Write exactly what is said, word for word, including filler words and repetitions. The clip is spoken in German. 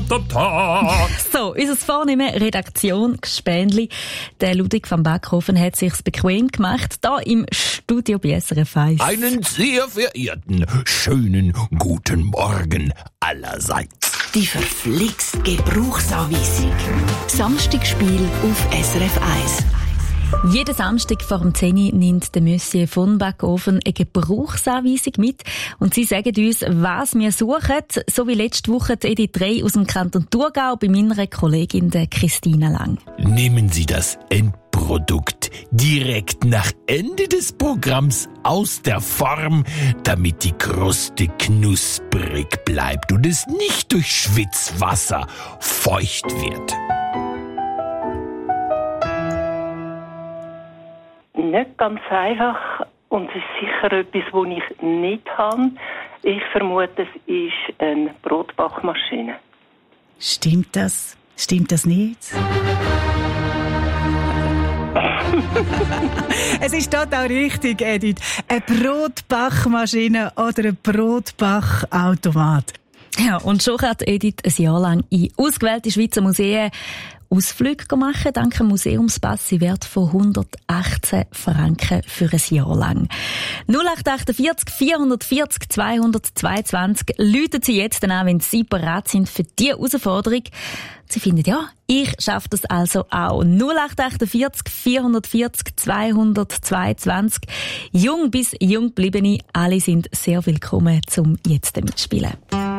am Tag. So, unser vornehme Redaktion Gspendli, der Ludwig van Backhofen, hat sich's bequem gemacht, da im Studio bei S R F eins. Einen sehr verehrten, schönen guten Morgen allerseits. Die verflixt Gebrauchsanweisung. Samstagspiel auf S R F eins. Jeden Samstag vor dem zehn Uhr nimmt der Monsieur von Backhofen eine Gebrauchsanweisung mit und sie sagen uns, was wir suchen, so wie letzte Woche die Edith drei aus dem Kanton Thurgau bei meiner Kollegin der Christina Lang. Nehmen Sie das Endprodukt direkt nach Ende des Programms aus der Form, damit die Kruste knusprig bleibt und es nicht durch Schwitzwasser feucht wird. Nicht ganz einfach und es ist sicher etwas, das ich nicht habe. Ich vermute, es ist eine Brotbachmaschine. Stimmt das? Stimmt das nicht? Es ist total richtig, Edith. Eine Brotbachmaschine oder ein Brotbachautomat. Ja, und schon hat Edith ein Jahr lang in ausgewählte Schweizer Museen Ausflüge machen, dank dem Museumspass im Wert von hundertachtzehn Franken für ein Jahr lang. null acht achtundvierzig vierhundertvierzig zweihundertzweiundzwanzig läuten Sie jetzt an, wenn Sie bereit sind für diese Herausforderung. Sie finden, ja, ich schaffe das also auch. null acht achtundvierzig vierhundertvierzig zweihundertzweiundzwanzig. Jung bis jung gebliebene, alle sind sehr willkommen zum jetzt mitspielen.